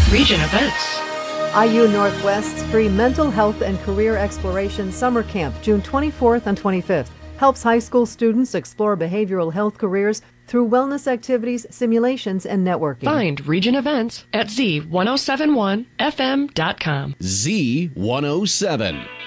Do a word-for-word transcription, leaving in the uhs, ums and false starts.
Region Events. I U Northwest's free Mental Health and Career Exploration Summer Camp, June twenty-fourth and twenty-fifth, helps high school students explore behavioral health careers through wellness activities, simulations, and networking. Find Region Events at Z ten seventy-one F M dot com. Z one oh seven.